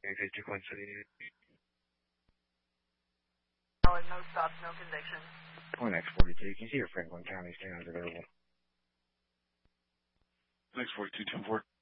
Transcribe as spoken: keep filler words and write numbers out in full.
two Queen City. Solid, no stops, no convictions. Point X forty-two, can you see your Franklin County stands available? X forty-two, ten four.